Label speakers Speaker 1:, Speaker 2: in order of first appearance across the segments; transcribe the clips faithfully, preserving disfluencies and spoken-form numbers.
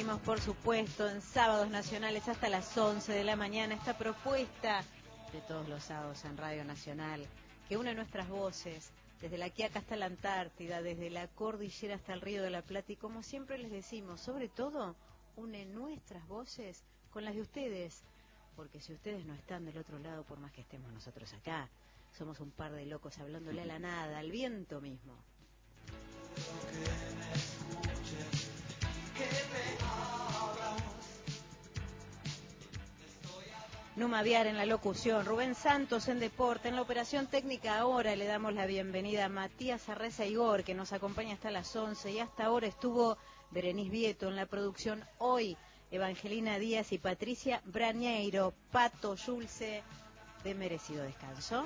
Speaker 1: seguimos, por supuesto, en Sábados Nacionales hasta las once de la mañana. Esta propuesta de todos los sábados en Radio Nacional, que une nuestras voces, desde la Quiaca hasta la Antártida, desde la cordillera hasta el Río de la Plata, y como siempre les decimos, sobre todo, une nuestras voces con las de ustedes, porque si ustedes no están del otro lado, por más que estemos nosotros acá, somos un par de locos hablándole a la nada, al viento mismo. Numa Viar en la locución, Rubén Santos en deporte, en la operación técnica. Ahora le damos la bienvenida a Matías Arreza Igor, que nos acompaña hasta las once, y hasta ahora estuvo Berenice Vieto en la producción. Hoy Evangelina Díaz y Patricia Brañeiro. Pato Yulce, de merecido descanso.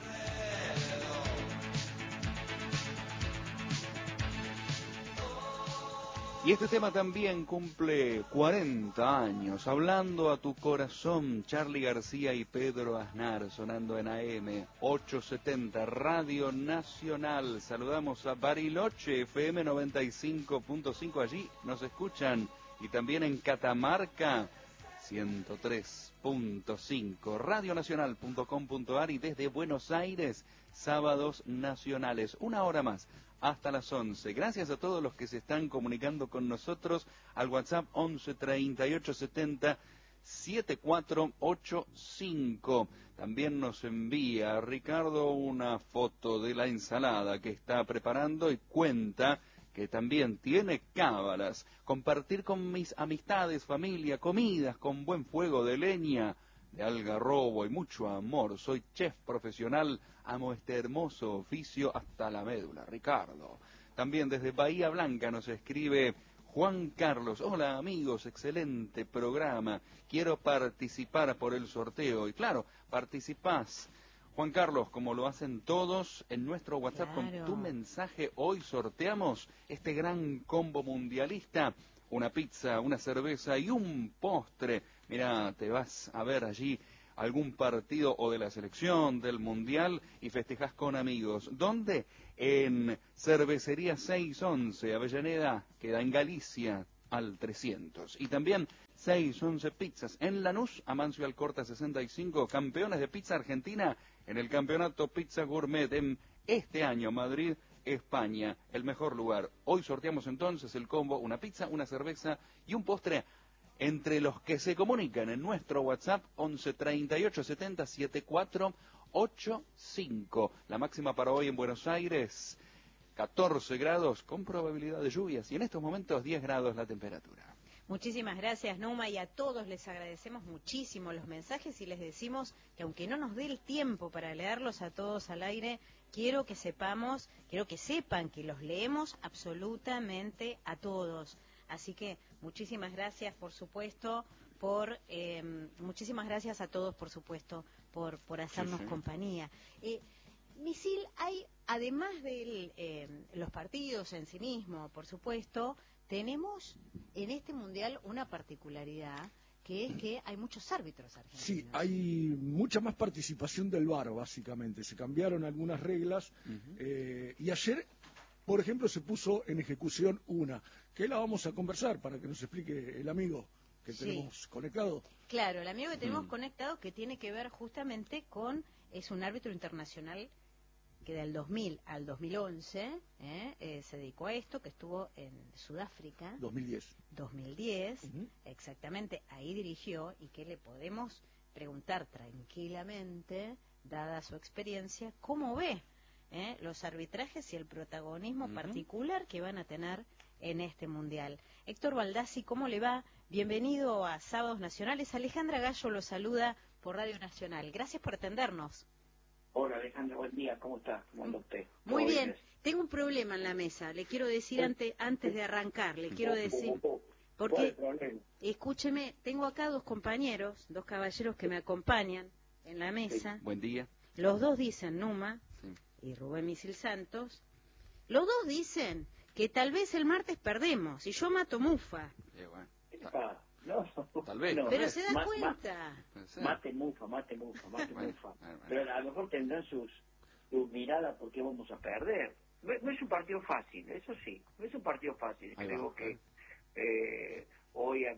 Speaker 2: Y este tema también cumple cuarenta años. Hablando a tu corazón, Charly García y Pedro Aznar, sonando en A M ochocientos setenta Radio Nacional. Saludamos a Bariloche, F M noventa y cinco punto cinco, allí nos escuchan. Y también en Catamarca, ciento tres punto cinco, radionacional punto com punto ar, y desde Buenos Aires, Sábados Nacionales, una hora más, hasta las once. Gracias a todos los que se están comunicando con nosotros al WhatsApp once treinta y ocho setenta setenta y cuatro ochenta y cinco. También nos envía Ricardo una foto de la ensalada que está preparando y cuenta que también tiene cábalas. Compartir con mis amistades, familia, comidas con buen fuego de leña, de algarrobo y mucho amor. Soy chef profesional, amo este hermoso oficio hasta la médula. Ricardo. También desde Bahía Blanca nos escribe Juan Carlos. Hola amigos, excelente programa. Quiero participar por el sorteo. Y claro, participás, Juan Carlos, como lo hacen todos, en nuestro WhatsApp. Claro. Con tu mensaje hoy sorteamos este gran combo mundialista. Una pizza, una cerveza y un postre. Mira, te vas a ver allí algún partido o de la selección, del mundial, y festejás con amigos. ¿Dónde? En Cervecería seiscientos once, Avellaneda, queda en Galicia, al trescientos. Y también seiscientos once Pizzas en Lanús, Amancio Alcorta sesenta y cinco, campeones de pizza argentina en el campeonato Pizza Gourmet en este año, Madrid, España, el mejor lugar. Hoy sorteamos entonces el combo, una pizza, una cerveza y un postre, entre los que se comunican en nuestro WhatsApp once treinta y ocho setenta setenta y cuatro ochenta y cinco. La máxima para hoy en Buenos Aires, catorce grados con probabilidad de lluvias, y en estos momentos diez grados la temperatura.
Speaker 1: Muchísimas gracias, Numa, y a todos les agradecemos muchísimo los mensajes, y les decimos que aunque no nos dé el tiempo para leerlos a todos al aire, quiero que sepamos, quiero que sepan que los leemos absolutamente a todos. Así que muchísimas gracias, por supuesto, por eh, muchísimas gracias a todos, por supuesto, por por hacernos sí, sí. compañía. Eh, Misil, hay, además de eh, los partidos en sí mismo, por supuesto, tenemos en este mundial una particularidad, que es que hay muchos árbitros argentinos.
Speaker 3: Sí, hay mucha más participación del V A R, básicamente. Se cambiaron algunas reglas, uh-huh. eh, y ayer, por ejemplo, se puso en ejecución una, que la vamos a conversar para que nos explique el amigo que sí. tenemos conectado.
Speaker 1: Claro, el amigo que tenemos mm. conectado, que tiene que ver justamente con, es un árbitro internacional que del dos mil al dos mil once eh, eh, se dedicó a esto, que estuvo en Sudáfrica.
Speaker 3: dos mil diez.
Speaker 1: dos mil diez, uh-huh. exactamente, ahí dirigió, y que le podemos preguntar tranquilamente, dada su experiencia, cómo ve eh, los arbitrajes y el protagonismo uh-huh. particular que van a tener en este mundial. Héctor Baldassi, ¿cómo le va? Bienvenido a Sábados Nacionales. Alejandra Gallo lo saluda por Radio Nacional. Gracias por atendernos.
Speaker 4: Hola Alejandra, buen día, ¿cómo está? ¿Cómo anda usted?
Speaker 1: Muy bien, tengo un problema en la mesa, le quiero decir antes antes de arrancar, le quiero decir, porque, escúcheme, tengo acá dos compañeros, dos caballeros que me acompañan en la mesa.
Speaker 2: Sí, buen día.
Speaker 1: Los dos dicen, Numa sí. y Rubén Misil Santos, los dos dicen que tal vez el martes perdemos, y yo mato mufa.
Speaker 2: Sí, bueno.
Speaker 4: Ah, no,
Speaker 2: tal vez.
Speaker 4: No,
Speaker 1: pero
Speaker 4: no,
Speaker 1: se da
Speaker 4: ma,
Speaker 1: cuenta.
Speaker 4: Ma, mate mufa, mate mufa, mate mufa. Pero a lo mejor tendrán sus, sus miradas porque vamos a perder. No, no es un partido fácil, eso sí, no es un partido fácil. Ahí Creo va, que eh, hoy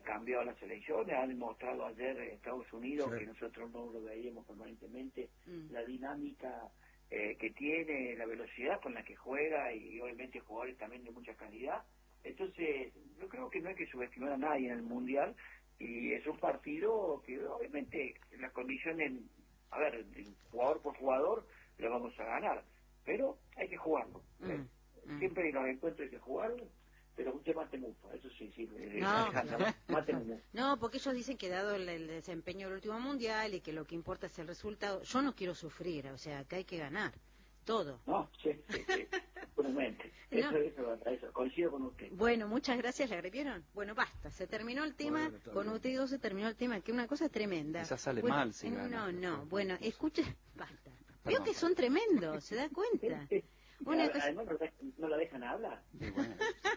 Speaker 4: cambiado las elecciones, ha demostrado ayer en Estados Unidos,
Speaker 3: sí,
Speaker 4: que nosotros no lo veíamos permanentemente,
Speaker 1: Mm.
Speaker 4: la dinámica eh, que tiene, la velocidad con la que juega y, y obviamente jugadores también de mucha calidad. Entonces, yo creo que no hay que subestimar a nadie en el Mundial y es un partido que obviamente en las condiciones, a ver, de jugador por jugador, lo vamos a ganar, pero hay que jugarlo.
Speaker 1: Mm.
Speaker 4: ¿eh?
Speaker 1: Mm.
Speaker 4: Siempre en los encuentros hay que jugarlo, pero usted mate mufa, eso sí sirve.
Speaker 1: No,
Speaker 4: Alejandra,
Speaker 1: claro.
Speaker 4: mate mufa.
Speaker 1: No, porque ellos dicen que dado el, el desempeño del último mundial y que lo que importa es el resultado, yo no quiero sufrir, o sea, que hay que ganar, todo.
Speaker 4: No, sí, sí, sí, seguramente.
Speaker 1: No.
Speaker 4: Eso, eso, eso, coincido con usted.
Speaker 1: Bueno, muchas gracias, ¿le agredieron? Bueno, basta, se terminó el tema,
Speaker 3: Bueno, está
Speaker 1: con
Speaker 3: bien.
Speaker 1: ustedes dos se terminó el tema, que es una cosa tremenda.
Speaker 2: Quizás sale
Speaker 1: Bueno,
Speaker 2: mal si
Speaker 1: eh,
Speaker 2: gana.
Speaker 1: No, no,
Speaker 2: Después,
Speaker 1: bueno,
Speaker 2: no sé.
Speaker 1: escuche, basta. Veo
Speaker 2: Perdón,
Speaker 1: que son tremendos, ¿se da cuenta? Una cosa-
Speaker 4: Además, no, la- no la dejan hablar.
Speaker 2: Y bueno,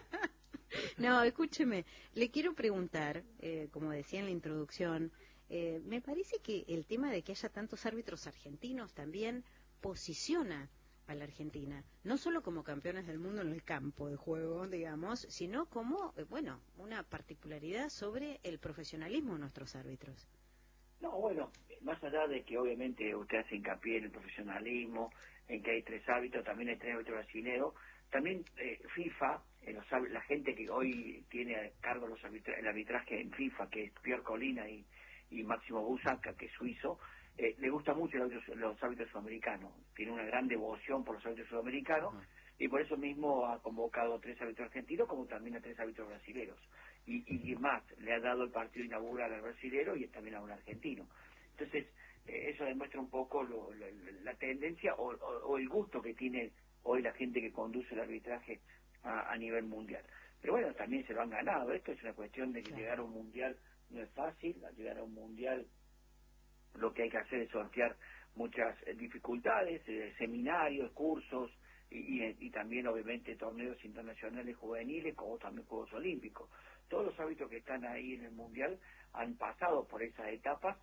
Speaker 1: No, escúcheme, le quiero preguntar, eh, como decía en la introducción, eh, me parece que el tema de que haya tantos árbitros argentinos también posiciona a la Argentina, no solo como campeones del mundo en el campo de juego, digamos, sino como, eh, bueno, una particularidad sobre el profesionalismo de nuestros árbitros.
Speaker 4: No, bueno, más allá de que obviamente usted hace hincapié en el profesionalismo, en que hay tres árbitros, también hay tres árbitros brasileños, también eh, FIFA, eh, los, árbit- la gente que hoy tiene a cargo los arbitra- el arbitraje en FIFA, que es Pierre Colina y, y Máximo Busaca, que es suizo, eh, le gusta mucho los, árbitros- los árbitros sudamericanos, tiene una gran devoción por los árbitros sudamericanos,
Speaker 2: Ajá.
Speaker 4: y por eso mismo ha convocado a tres árbitros argentinos como también a tres árbitros brasileños. Y, y, y más, le ha dado el partido inaugural al brasilero y también a un argentino. Entonces, eh, eso demuestra un poco lo, lo- la tendencia o, o- o el gusto que tiene hoy la gente que conduce el arbitraje a, a nivel mundial. Pero bueno, también se lo han ganado. Esto es una cuestión de que
Speaker 1: Claro.
Speaker 4: llegar a un mundial no es fácil. Al llegar a un mundial lo que hay que hacer es sortear muchas eh, dificultades, eh, seminarios, cursos y, y, y también obviamente torneos internacionales juveniles como también Juegos Olímpicos. Todos los árbitros que están ahí en el Mundial han pasado por esas etapas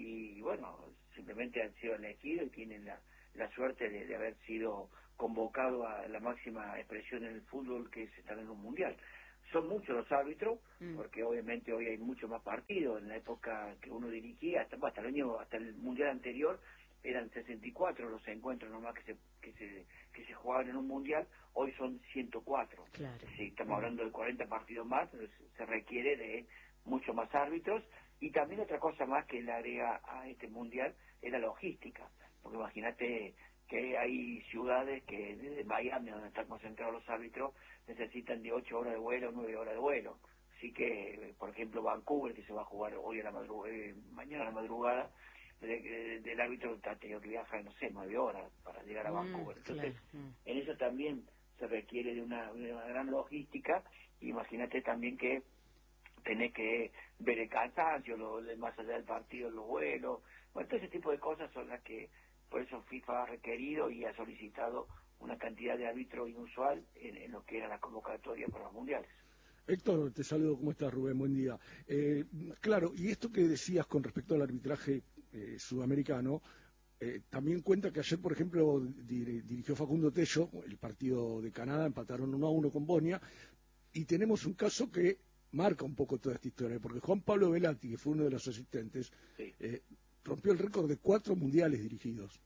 Speaker 4: y bueno, simplemente han sido elegidos y tienen la, la suerte de, de haber sido convocados a la máxima expresión en el fútbol, que es estar en un Mundial. Son muchos los árbitros,
Speaker 1: Mm.
Speaker 4: porque obviamente hoy hay mucho más partidos. En la época que uno dirigía, hasta, hasta el año, hasta el mundial anterior, eran sesenta y cuatro los encuentros nomás que se que se que se jugaban en un mundial. Hoy son ciento cuatro.
Speaker 1: Claro.
Speaker 4: Si estamos hablando de cuarenta partidos más, entonces se requiere de mucho más árbitros. Y también otra cosa más que le agrega a este mundial es la logística, porque imagínate que hay ciudades que desde Miami, donde están concentrados los árbitros, necesitan de ocho horas de vuelo, nueve horas de vuelo. Así que, por ejemplo, Vancouver, que se va a jugar hoy a la madrugada, eh, mañana a la madrugada, de, de, del árbitro ha tenido que viajar, no sé, nueve horas para llegar a
Speaker 1: Mm,
Speaker 4: Vancouver. Entonces,
Speaker 1: claro, mm.
Speaker 4: en eso también se requiere de una, de una gran logística. Imagínate también que tenés que ver el cansancio, lo, de más allá del partido, los vuelos. Bueno, todo ese tipo de cosas son las que, por eso FIFA ha requerido y ha solicitado una cantidad de árbitros inusual en, en lo que era la convocatoria para los mundiales.
Speaker 3: Héctor, te saludo, ¿cómo estás, Rubén? Buen día. Eh, claro, y esto que decías con respecto al arbitraje eh, sudamericano, eh, también cuenta que ayer, por ejemplo, dir- dirigió Facundo Tello, el partido de Canadá, empataron uno a uno con Bosnia, y tenemos un caso que marca un poco toda esta historia, porque Juan Pablo Velati, que fue uno de los asistentes,
Speaker 4: Sí.
Speaker 3: eh, rompió el récord de cuatro mundiales dirigidos.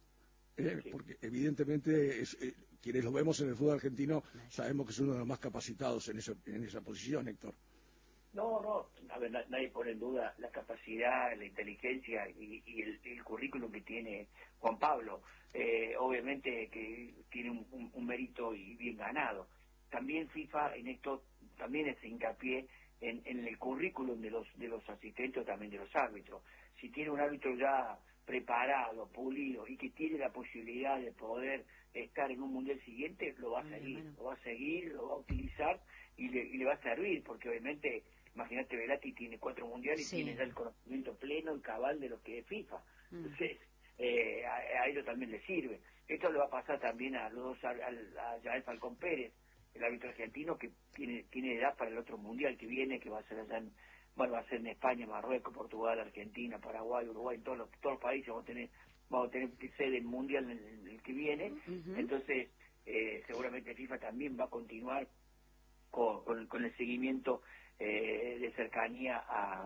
Speaker 3: Eh,
Speaker 4: Sí.
Speaker 3: Porque evidentemente es, eh, quienes lo vemos en el fútbol argentino sabemos que es uno de los más capacitados en esa, en esa posición, Héctor.
Speaker 4: No, no, a ver, na- nadie pone en duda la capacidad, la inteligencia y, y el, el currículum que tiene Juan Pablo. Eh, obviamente que tiene un, un- un mérito y bien ganado. También FIFA en esto también hace hincapié en, en el currículum de los de los asistentes o también de los árbitros. Si tiene un árbitro ya preparado, pulido y que tiene la posibilidad de poder estar en un mundial siguiente, lo va a
Speaker 1: Ay,
Speaker 4: seguir,
Speaker 1: hermano.
Speaker 4: lo va a seguir, lo va a utilizar y le, y le va a servir, porque obviamente, imagínate, Velati tiene cuatro mundiales
Speaker 1: Sí.
Speaker 4: y tiene ya el conocimiento pleno y cabal de lo que es FIFA.
Speaker 1: Mm.
Speaker 4: Entonces, eh, a, a ello también le sirve. Esto le va a pasar también a los dos, a, a Yael Falcón Pérez, el árbitro argentino, que tiene tiene edad para el otro mundial que viene, que va a ser allá en, bueno, va a ser en España, Marruecos, Portugal, Argentina, Paraguay, Uruguay, todos los, todos los países vamos a tener, vamos a tener sede en mundial en el, en el que viene.
Speaker 1: Ujú.
Speaker 4: Entonces, eh, seguramente FIFA también va a continuar con, con, con el seguimiento eh, de cercanía a,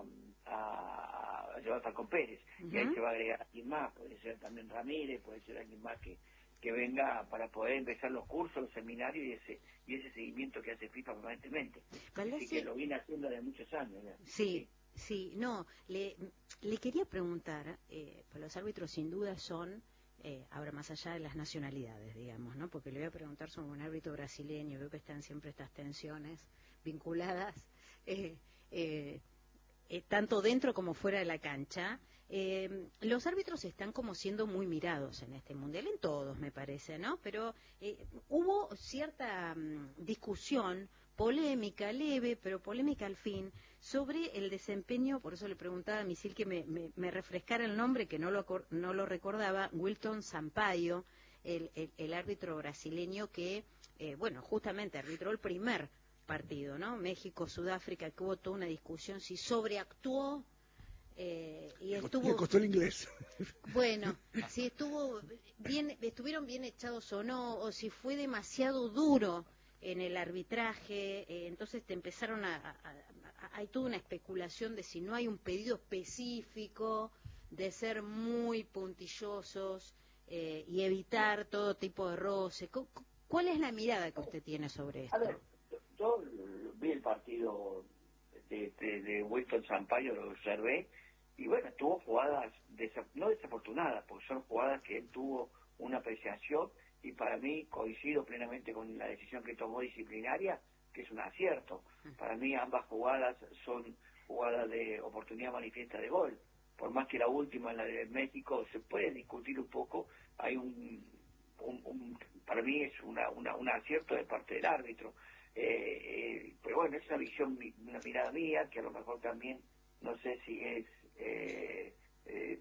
Speaker 4: a, a Jonathan con Pérez. Uh-huh. Y ahí se va a agregar alguien más, puede ser también Ramírez, puede ser alguien más que, que venga para poder empezar los cursos, los seminarios y ese y ese seguimiento que hace FIFA permanentemente. Así que lo viene haciendo desde muchos años. ¿Ya?
Speaker 1: Sí, sí, no, le, le quería preguntar, eh, pues los árbitros sin duda son, eh, ahora más allá de las nacionalidades, digamos, ¿no? Porque le voy a preguntar sobre un árbitro brasileño, veo que están siempre estas tensiones vinculadas, eh, eh, eh, tanto dentro como fuera de la cancha. Eh, los árbitros están como siendo muy mirados en este mundial, en todos me parece, ¿no? Pero eh, hubo cierta um, discusión, polémica, leve, pero polémica al fin, sobre el desempeño, por eso le preguntaba a Misil que me, me, me refrescara el nombre, que no lo, no lo recordaba, Wilton Sampaio, el, el, el árbitro brasileño que, eh, bueno, justamente arbitró el primer partido, ¿no? México-Sudáfrica, que hubo toda una discusión si sobreactuó. Eh, y estuvo,
Speaker 3: le costó el inglés.
Speaker 1: Bueno, si estuvo bien, estuvieron bien echados o no, o si fue demasiado duro en el arbitraje, eh, entonces te empezaron a, a, a, a, hay toda una especulación de si no hay un pedido específico, de ser muy puntillosos eh, y evitar todo tipo de roce. ¿Cuál es la mirada que usted tiene sobre esto?
Speaker 4: A ver, yo vi el partido de, de, de Wilton Sampaio, lo observé, y bueno, tuvo jugadas, desa, no desafortunadas, porque son jugadas que él tuvo una apreciación, y para mí coincido plenamente con la decisión que tomó disciplinaria, que es un acierto. Para mí ambas jugadas son jugadas de oportunidad manifiesta de gol. Por más que la última, la de México, se puede discutir un poco, hay un, un, un para mí es una, una, un acierto de parte del árbitro. Eh, eh, pero bueno, es una visión, una mirada mía, que a lo mejor también, no sé si es eh, eh,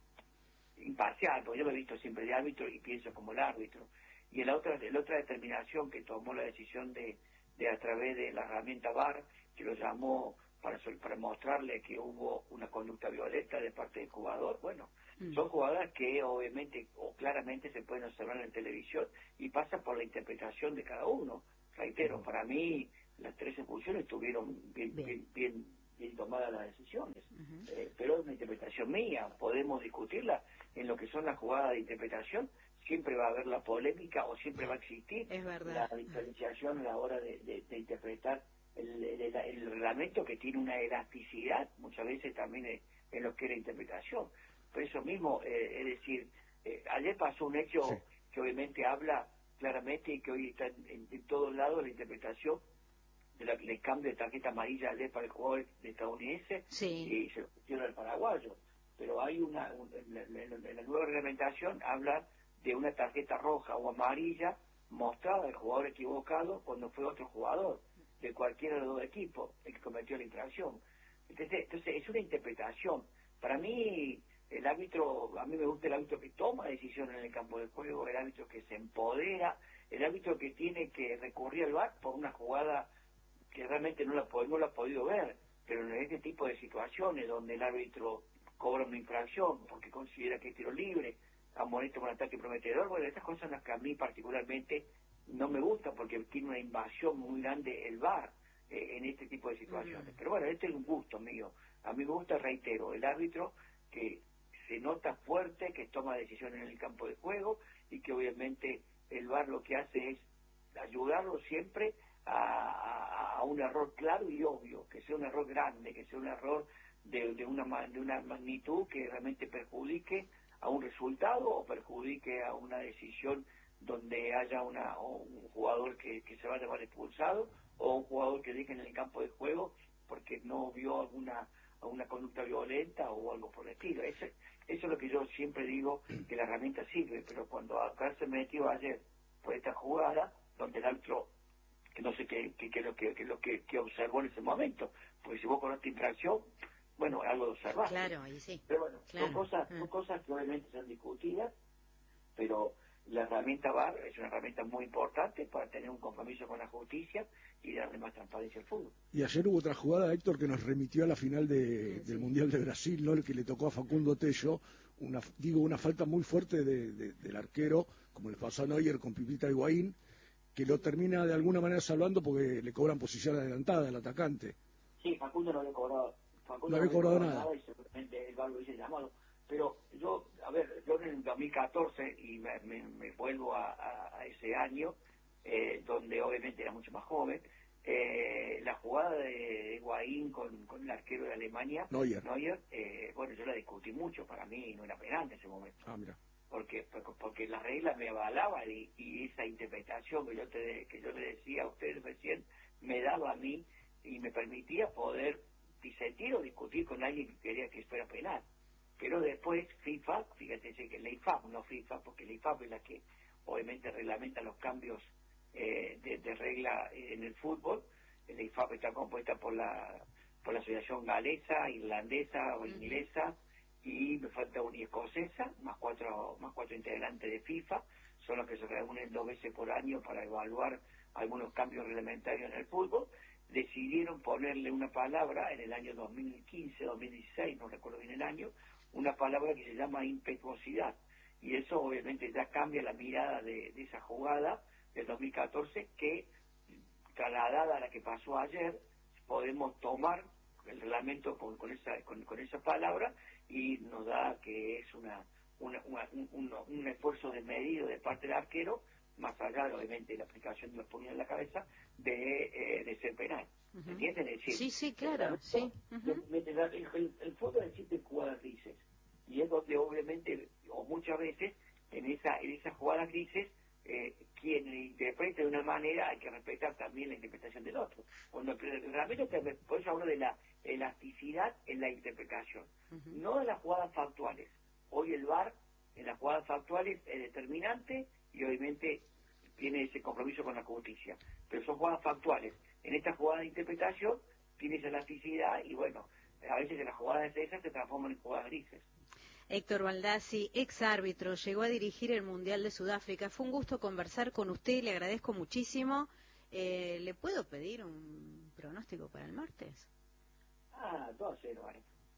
Speaker 4: imparcial, porque yo me he visto siempre de árbitro y pienso como el árbitro. Y la otra, la otra determinación que tomó la decisión de, de a través de la herramienta V A R, que lo llamó para, para mostrarle que hubo una conducta violenta de parte del jugador, bueno, mm. son jugadas que obviamente o claramente se pueden observar en televisión y pasa por la interpretación de cada uno. Reitero, para mí las tres expulsiones estuvieron bien, bien. bien, bien, bien tomadas las decisiones, uh-huh. eh, pero es una interpretación mía, podemos discutirla en lo que son las jugadas de interpretación, siempre va a haber la polémica o siempre va a existir la diferenciación a la hora de, de, de interpretar el, el, el, el reglamento, que tiene una elasticidad muchas veces también en, en lo que es la interpretación. Por eso mismo, eh, es decir, eh, ayer pasó un hecho sí. que obviamente habla claramente y que hoy está en, en, en todos lados la interpretación de la, del cambio de tarjeta amarilla ayer para el jugador estadounidense
Speaker 1: sí.
Speaker 4: y se lo pusieron al paraguayo. Pero hay una, un, en, la, en la nueva reglamentación habla de una tarjeta roja o amarilla mostrada al jugador equivocado cuando fue otro jugador de cualquiera de los dos equipos el que cometió la infracción. Entonces, entonces es una interpretación. Para mí, el árbitro, a mí me gusta el árbitro que toma decisiones en el campo de juego, el árbitro que se empodera, el árbitro que tiene que recurrir al V A R por una jugada que realmente no la, no la ha podido ver, pero en este tipo de situaciones donde el árbitro cobra una infracción porque considera que es tiro libre, amonesta con ataque prometedor, bueno, estas cosas son las que a mí particularmente no me gustan porque tiene una invasión muy grande el V A R eh, en este tipo de situaciones. Mm. Pero bueno, este es un gusto mío. A mí me gusta, reitero, el árbitro que se nota fuerte, que toma decisiones en el campo de juego y que obviamente el V A R lo que hace es ayudarlo siempre a, a, a un error claro y obvio, que sea un error grande, que sea un error de, de, una, de una magnitud que realmente perjudique a un resultado o perjudique a una decisión donde haya una, o un jugador que, que se vaya mal expulsado o un jugador que deje en el campo de juego porque no vio alguna, alguna conducta violenta o algo por el estilo. Eso, eso es lo que yo siempre digo, que la herramienta sirve, pero cuando acá se metió ayer por esta jugada, donde el árbitro, que no sé qué, qué, qué es lo que, qué, lo que, que observó en ese momento, porque si vos con esta infracción, bueno, algo de observar.
Speaker 1: Claro, ahí sí.
Speaker 4: Pero bueno,
Speaker 1: claro.
Speaker 4: son cosas,
Speaker 1: ah.
Speaker 4: son cosas que obviamente son discutidas, pero la herramienta V A R es una herramienta muy importante para tener un compromiso con la justicia y darle más transparencia al fútbol.
Speaker 3: Y ayer hubo otra jugada, Héctor, que nos remitió a la final de, sí. del Mundial de Brasil, ¿no? El que le tocó a Facundo Tello, una, digo, una falta muy fuerte de, de, del arquero, como le pasó a Neuer con Pipita Higuaín, que lo termina de alguna manera salvando porque le cobran posición adelantada al atacante.
Speaker 4: Sí, Facundo no había cobrado, Facundo
Speaker 3: no había cobrado nada.
Speaker 4: nada y seguramente el bar lo hubiese llamado. Pero yo, a ver, yo en el dos mil catorce, y me, me, me vuelvo a, a, a ese año, eh, donde obviamente era mucho más joven, eh, la jugada de Higuaín con, con el arquero de Alemania,
Speaker 3: Neuer,
Speaker 4: Neuer eh, bueno, yo la discutí mucho, para mí no era penal en ese momento.
Speaker 3: Ah, mira.
Speaker 4: Porque, porque las reglas me avalaban y, y esa interpretación que yo te que yo le decía a ustedes recién me daba a mí y me permitía poder disentir o discutir con alguien que quería que fuera penal. Pero después FIFA, fíjate que la I F A B, no FIFA, porque la I F A B es la que obviamente reglamenta los cambios eh, de, de regla en el fútbol. La I F A B está compuesta por la por la asociación galesa, irlandesa o inglesa, y me falta una escocesa, más cuatro más cuatro integrantes de FIFA, son los que se reúnen dos veces por año para evaluar algunos cambios reglamentarios en el fútbol. Decidieron ponerle una palabra en el año dos mil quince, dos mil dieciséis, no recuerdo bien el año, una palabra que se llama impetuosidad, y eso obviamente ya cambia la mirada de, de esa jugada del dos mil catorce, que trasladada a la que pasó ayer, podemos tomar el reglamento con, con esa con, con esa palabra, y nos da que es una, una, una un, un, un esfuerzo desmedido de parte del arquero, más allá de, obviamente, la aplicación de los puños en la cabeza, de, eh, de ser penal.
Speaker 1: Uh-huh.
Speaker 4: ¿Entienden? Es decir,
Speaker 1: sí, sí, claro, sí. Uh-huh.
Speaker 4: el, el, el fútbol existe jugadas grises, y es donde obviamente, o muchas veces, en esa en esas jugadas grises, eh, quien interpreta de una manera, hay que respetar también la interpretación del otro. Cuando realmente, por eso hablo de la elasticidad en la interpretación, uh-huh. no de las jugadas factuales. Hoy el V A R en las jugadas factuales es determinante y obviamente tiene ese compromiso con la justicia, pero son jugadas factuales. En esta jugada de interpretación tiene esa elasticidad y bueno, a veces en las jugadas de esas se transforman en jugadas grises.
Speaker 1: Héctor Baldassi, ex árbitro, llegó a dirigir el Mundial de Sudáfrica. Fue un gusto conversar con usted, le agradezco muchísimo. Eh, ¿Le puedo pedir un pronóstico para el martes?
Speaker 4: Ah, dos a cero, ¿vale?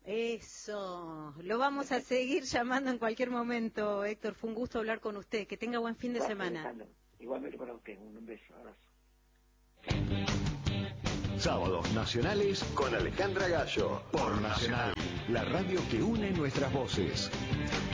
Speaker 1: Eso, lo vamos a seguir llamando en cualquier momento, Héctor. Fue un gusto hablar con usted. Que tenga buen fin de
Speaker 4: Gracias,
Speaker 1: semana.
Speaker 4: Alejandro. Igualmente para usted, un beso, abrazo.
Speaker 5: Sábados nacionales con Alejandra Gallo por Nacional, la radio que une nuestras voces.